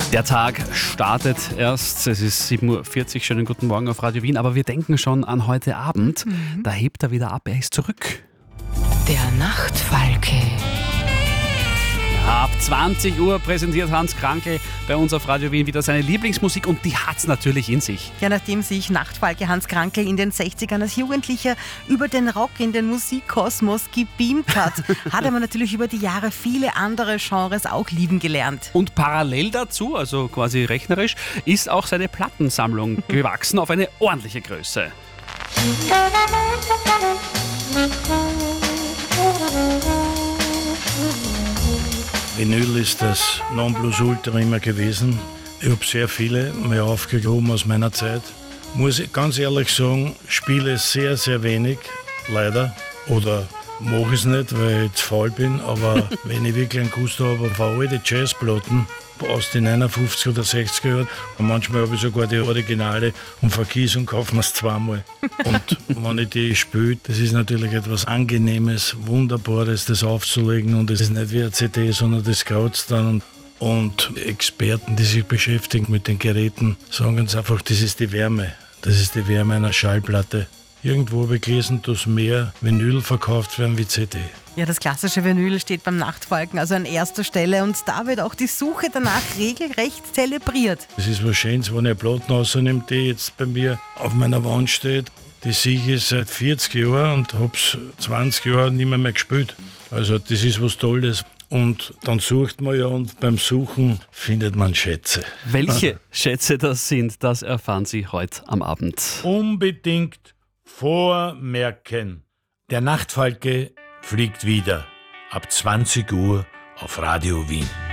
Der Tag startet erst, es ist 7.40 Uhr, schönen guten Morgen auf Radio Wien, aber wir denken schon an heute Abend. Da hebt er wieder ab, er ist zurück. Der Nachtfalke. Ab 20 Uhr präsentiert Hans Krankl bei uns auf Radio Wien wieder seine Lieblingsmusik und die hat's natürlich in sich. Ja, nachdem sich Nachtfalke Hans Krankl in den 60ern als Jugendlicher über den Rock in den Musikkosmos gebeamt hat, hat er natürlich über die Jahre viele andere Genres auch lieben gelernt. Und parallel dazu, also quasi rechnerisch, ist auch seine Plattensammlung gewachsen auf eine ordentliche Größe. Vinyl ist das Nonplusultra immer gewesen. Ich habe sehr viele mir aufgehoben aus meiner Zeit. Muss ich ganz ehrlich sagen, spiele sehr, sehr wenig, leider. Oder mache es nicht, weil ich zu faul bin. Aber wenn ich wirklich einen Gusto habe, auf alte Jazzplatten aus den 59 oder 60er Jahren. Und manchmal habe ich sogar die Originale und vergieße und kaufe mir es zweimal. Und wenn ich die spiele, das ist natürlich etwas Angenehmes, Wunderbares, das aufzulegen. Und es ist nicht wie eine CD, sondern das kratzt dann. Und Experten, die sich beschäftigen mit den Geräten, sagen uns einfach, das ist die Wärme. Das ist die Wärme einer Schallplatte. Irgendwo habe ich gelesen, dass mehr Vinyl verkauft werden wie CD. Ja, das klassische Vinyl steht beim Nachtfalken also an erster Stelle und da wird auch die Suche danach regelrecht zelebriert. Es ist was Schönes, wenn ich eine Platte rausnehme, die jetzt bei mir auf meiner Wand steht. Die sehe ich seit 40 Jahren und habe es 20 Jahre nicht mehr gespielt. Also das ist was Tolles. Und dann sucht man ja und beim Suchen findet man Schätze. Welche Schätze das sind, das erfahren Sie heute am Abend. Unbedingt vormerken. Der Nachtfalke fliegt wieder ab 20 Uhr auf Radio Wien.